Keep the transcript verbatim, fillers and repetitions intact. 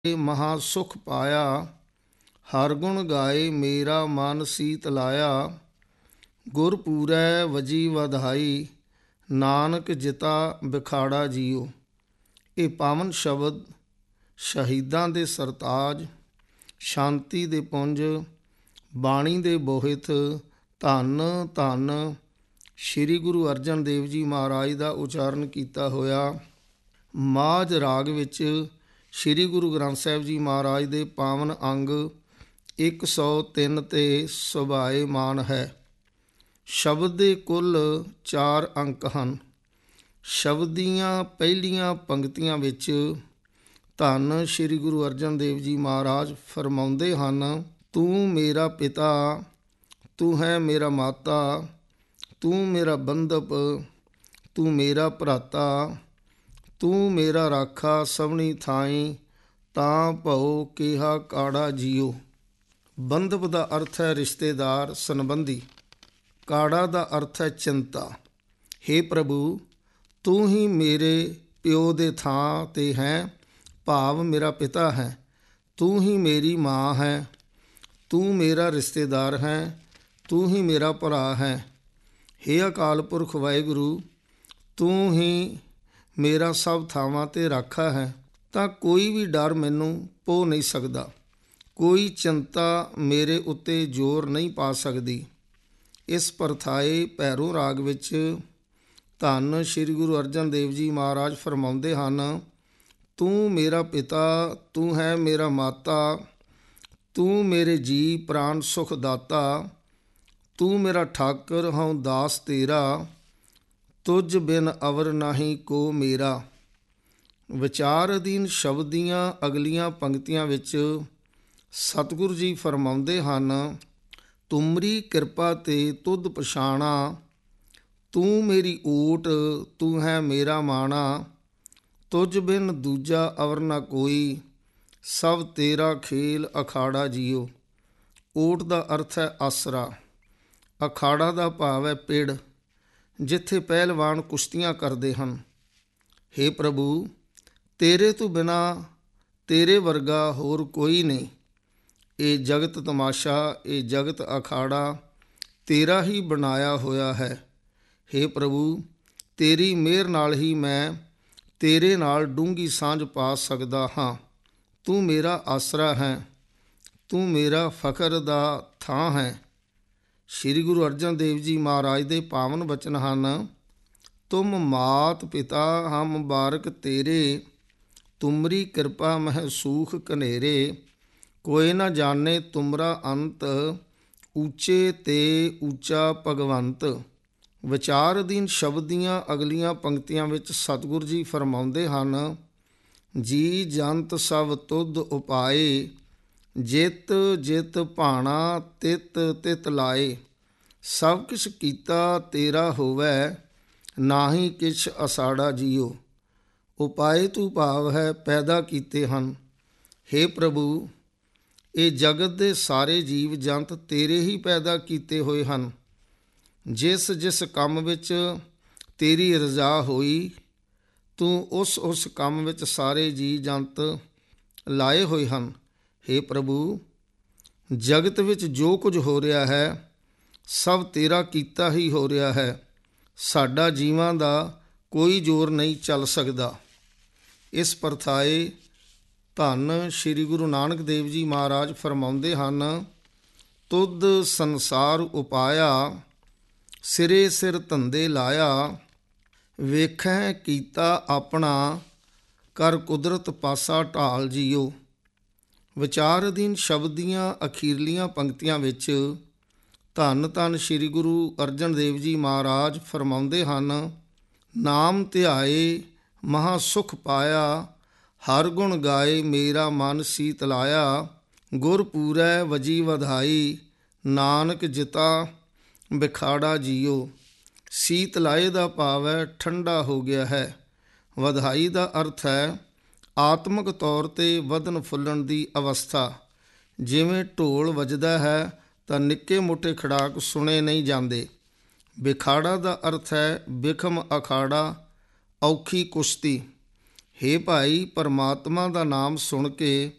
ਮਹਾ ਸੁਖ ਪਾਇਆ। ਹਰ ਗੁਣ ਗਾਏ ਮੇਰਾ ਮਨ ਸੀਤ ਲਾਇਆ। ਗੁਰ ਪੂਰੈ ਵਜੀ ਵਧਾਈ, ਨਾਨਕ ਜਿਤਾ ਬਿਖਾੜਾ ਜੀਓ। ਇਹ ਪਾਵਨ ਸ਼ਬਦ ਸ਼ਹੀਦਾਂ ਦੇ ਸਰਤਾਜ, ਸ਼ਾਂਤੀ ਦੇ ਪੁੰਜ, ਬਾਣੀ ਦੇ ਬੋਹਿਤ, ਧੰਨ ਧੰਨ ਸ਼੍ਰੀ ਗੁਰੂ ਅਰਜਨ ਦੇਵ ਜੀ ਮਹਾਰਾਜ ਦਾ ਉਚਾਰਨ ਕੀਤਾ ਹੋਇਆ ਮਾਝ ਰਾਗ ਵਿੱਚ ਸ਼੍ਰੀ ਗੁਰੂ ਗ੍ਰੰਥ ਸਾਹਿਬ ਜੀ ਮਹਾਰਾਜ ਦੇ ਪਾਵਨ ਅੰਗ ਇੱਕ ਸੌ ਤਿੰਨ 'ਤੇ ਸੁਭਾਏਮਾਨ ਹੈ। ਸ਼ਬਦ ਦੇ ਕੁੱਲ ਚਾਰ ਅੰਕ ਹਨ। ਸ਼ਬਦ ਦੀਆਂ ਪਹਿਲੀਆਂ ਪੰਕਤੀਆਂ ਵਿੱਚ ਧੰਨ ਸ਼੍ਰੀ ਗੁਰੂ ਅਰਜਨ ਦੇਵ ਜੀ ਮਹਾਰਾਜ ਫਰਮਾਉਂਦੇ ਹਨ, ਤੂੰ ਮੇਰਾ ਪਿਤਾ, ਤੂੰ ਹੈ ਮੇਰਾ ਮਾਤਾ, ਤੂੰ ਮੇਰਾ ਬੰਧਪ, ਤੂੰ ਮੇਰਾ ਭਰਾਤਾ, ਤੂੰ ਮੇਰਾ ਰਾਖਾ ਸਭਨੀ ਥਾਈਂ, ਤਾਂ ਭਉ ਕਿਹਾ ਕਾੜਾ ਜੀਓ। ਬੰਧਪ ਦਾ ਅਰਥ ਹੈ ਰਿਸ਼ਤੇਦਾਰ, ਸੰਬੰਧੀ। ਕਾੜਾ ਦਾ ਅਰਥ ਹੈ ਚਿੰਤਾ। ਹੇ ਪ੍ਰਭੂ, ਤੂੰ ਹੀ ਮੇਰੇ ਪਿਓ ਦੇ ਥਾਂ 'ਤੇ ਹੈ, ਭਾਵ ਮੇਰਾ ਪਿਤਾ ਹੈ। ਤੂੰ ਹੀ ਮੇਰੀ ਮਾਂ ਹੈ, ਤੂੰ ਮੇਰਾ ਰਿਸ਼ਤੇਦਾਰ ਹੈ, ਤੂੰ ਹੀ ਮੇਰਾ ਭਰਾ ਹੈ। ਹੇ ਅਕਾਲ ਪੁਰਖ ਵਾਹਿਗੁਰੂ, ਤੂੰ ਹੀ ਮੇਰਾ ਸਭ ਥਾਵਾਂ 'ਤੇ ਰਾਖਾ ਹੈ, ਤਾਂ ਕੋਈ ਵੀ ਡਰ ਮੈਨੂੰ ਪੋ ਨਹੀਂ ਸਕਦਾ, ਕੋਈ ਚਿੰਤਾ ਮੇਰੇ ਉੱਤੇ ਜ਼ੋਰ ਨਹੀਂ ਪਾ ਸਕਦੀ। ਇਸ ਪਰਥਾਏ ਭੈਰੋ ਰਾਗ ਵਿੱਚ ਧੰਨ ਸ਼੍ਰੀ ਗੁਰੂ ਅਰਜਨ ਦੇਵ ਜੀ ਮਹਾਰਾਜ ਫਰਮਾਉਂਦੇ ਹਨ, ਤੂੰ ਮੇਰਾ ਪਿਤਾ, ਤੂੰ ਹੈ ਮੇਰਾ ਮਾਤਾ, ਤੂੰ ਮੇਰੇ ਜੀ ਪ੍ਰਾਣ ਸੁਖ ਦਾਤਾ, ਤੂੰ ਮੇਰਾ ਠਾਕਰ ਹਉ ਦਾਸ ਤੇਰਾ, ਤੁਝ ਬਿਨ ਅਵਰ ਨਾਹੀ ਕੋ ਮੇਰਾ। ਵਿਚਾਰ ਅਧੀਨ ਸ਼ਬਦ ਦੀਆਂ ਅਗਲੀਆਂ ਪੰਕਤੀਆਂ ਵਿੱਚ ਸਤਿਗੁਰੂ ਜੀ ਫਰਮਾਉਂਦੇ ਹਨ, ਤੁਮਰੀ ਕਿਰਪਾ ਤੇ ਤੁਧ ਪਛਾਣਾ, ਤੂੰ ਮੇਰੀ ਓਟ, ਤੂੰ ਹੈ ਮੇਰਾ ਮਾਣਾ, ਤੁਝ ਬਿਨ ਦੂਜਾ ਅਵਰ ਨਾ ਕੋਈ, ਸਭ ਤੇਰਾ ਖੇਲ ਅਖਾੜਾ ਜੀਓ। ਓਟ ਦਾ ਅਰਥ ਹੈ ਆਸਰਾ। ਅਖਾੜਾ ਦਾ ਭਾਵ ਹੈ ਪਿੜ, ਜਿੱਥੇ ਪਹਿਲਵਾਨ ਕੁਸ਼ਤੀਆਂ ਕਰਦੇ ਹਨ। ਹੇ ਪ੍ਰਭੂ, ਤੇਰੇ ਤੋਂ ਬਿਨਾਂ ਤੇਰੇ ਵਰਗਾ ਹੋਰ ਕੋਈ ਨਹੀਂ। ਇਹ ਜਗਤ ਤਮਾਸ਼ਾ, ਇਹ ਜਗਤ ਅਖਾੜਾ ਤੇਰਾ ਹੀ ਬਣਾਇਆ ਹੋਇਆ ਹੈ। ਹੇ ਪ੍ਰਭੂ, ਤੇਰੀ ਮਿਹਰ ਨਾਲ ਹੀ ਮੈਂ ਤੇਰੇ ਨਾਲ ਡੂੰਘੀ ਸਾਂਝ ਪਾ ਸਕਦਾ ਹਾਂ। ਤੂੰ ਮੇਰਾ ਆਸਰਾ ਹੈ, ਤੂੰ ਮੇਰਾ ਫਖਰ ਦਾ ਥਾਂ ਹੈ। ਸ਼੍ਰੀ ਗੁਰੂ ਅਰਜਨ ਦੇਵ ਜੀ ਮਹਾਰਾਜ ਦੇ ਪਾਵਨ ਬਚਨ ਹਨ, ਤੁਮ ਮਾਤ ਪਿਤਾ ਹਮ ਮੁਬਾਰਕ ਤੇਰੇ, ਤੁਮਰੀ ਕਿਰਪਾ ਮਹਿ ਸੂਖ ਕਨੇਰੇ, ਕੋਈ ਨਾ ਜਾਣੇ ਤੁਮਰਾ ਅੰਤ, ਉੱਚੇ ਤੇ ਉੱਚਾ ਭਗਵੰਤ। ਵਿਚਾਰ ਅਧੀਨ ਸ਼ਬਦ ਦੀਆਂ ਅਗਲੀਆਂ ਪੰਕਤੀਆਂ ਵਿੱਚ ਸਤਿਗੁਰੂ ਜੀ ਫਰਮਾਉਂਦੇ ਹਨ, ਜੀ ਜੰਤ ਸਭ ਤੁਧ ਉਪਾਏ, ਜਿਤ ਜਿਤ ਭਾਣਾ ਤਿਤ ਤਿਤ ਲਾਏ, ਸਭ ਕਿਛ ਕੀਤਾ ਤੇਰਾ ਹੋਵੈ, ਨਾਹੀ ਕਿਛ ਅਸਾੜਾ ਜੀਓ। ਉਪਾਏ ਤੋਂ ਭਾਵ ਹੈ ਪੈਦਾ ਕੀਤੇ ਹਨ। ਹੇ ਪ੍ਰਭੂ, ਇਹ ਜਗਤ ਦੇ ਸਾਰੇ ਜੀਵ ਜੰਤ ਤੇਰੇ ਹੀ ਪੈਦਾ ਕੀਤੇ ਹੋਏ ਹਨ। ਜਿਸ ਜਿਸ ਕੰਮ ਵਿੱਚ ਤੇਰੀ ਰਜ਼ਾ ਹੋਈ, ਤੂੰ ਉਸ ਉਸ ਕੰਮ ਵਿੱਚ ਸਾਰੇ ਜੀ ਜੰਤ ਲਾਏ ਹੋਏ ਹਨ। ਹੇ ਪ੍ਰਭੂ, ਜਗਤ ਵਿੱਚ ਜੋ ਕੁਝ ਹੋ ਰਿਹਾ ਹੈ, ਸਭ ਤੇਰਾ ਕੀਤਾ ਹੀ ਹੋ ਰਿਹਾ ਹੈ। ਸਾਡਾ ਜੀਵਾਂ ਦਾ ਕੋਈ ਜ਼ੋਰ ਨਹੀਂ ਚੱਲ ਸਕਦਾ। ਇਸ ਪਰਥਾਏ ਧੰਨ ਸ਼੍ਰੀ ਗੁਰੂ ਨਾਨਕ ਦੇਵ ਜੀ ਮਹਾਰਾਜ ਫਰਮਾਉਂਦੇ ਹਨ, ਤੁਧ ਸੰਸਾਰ ਉਪਾਇਆ, ਸਿਰੇ ਸਿਰ ਧੰਦੇ ਲਾਇਆ, ਵੇਖੈ ਕੀਤਾ ਆਪਣਾ, ਕਰ ਕੁਦਰਤ ਪਾਸਾ ਢਾਲ ਜੀਓ। ਵਿਚਾਰ ਅਧੀਨ ਸ਼ਬਦ ਦੀਆਂ ਅਖੀਰਲੀਆਂ ਪੰਕਤੀਆਂ ਵਿੱਚ ਧੰਨ ਧੰਨ ਸ਼੍ਰੀ ਗੁਰੂ ਅਰਜਨ ਦੇਵ ਜੀ ਮਹਾਰਾਜ ਫਰਮਾਉਂਦੇ ਹਨ, ਨਾਮ ਧਿਆਏ ਮਹਾ ਸੁਖ ਪਾਇਆ, ਹਰ ਗੁਣ ਗਾਏ ਮੇਰਾ ਮਨ ਸੀਤ ਲਾਇਆ, ਗੁਰ ਪੂਰੈ ਵਜੀ ਵਧਾਈ, ਨਾਨਕ ਜਿਤਾ ਬਿਖਾੜਾ ਜੀਓ। ਸੀਤ ਲਾਏ ਦਾ ਭਾਵ ਹੈ ਠੰਡਾ ਹੋ ਗਿਆ ਹੈ। ਵਧਾਈ ਦਾ ਅਰਥ ਹੈ ਆਤਮਿਕ ਤੌਰ 'ਤੇ ਵਧਣ ਫੁੱਲਣ ਦੀ ਅਵਸਥਾ। ਜਿਵੇਂ ਢੋਲ ਵੱਜਦਾ ਹੈ ਤਾਂ ਨਿੱਕੇ ਮੋਟੇ ਖੜਾਕ ਸੁਣੇ ਨਹੀਂ ਜਾਂਦੇ। ਬਿਖਾੜਾ ਦਾ ਅਰਥ ਹੈ ਬਿਖਮ ਅਖਾੜਾ, ਔਖੀ ਕੁਸ਼ਤੀ। ਹੇ ਭਾਈ, ਪਰਮਾਤਮਾ ਦਾ ਨਾਮ ਸੁਣ ਕੇ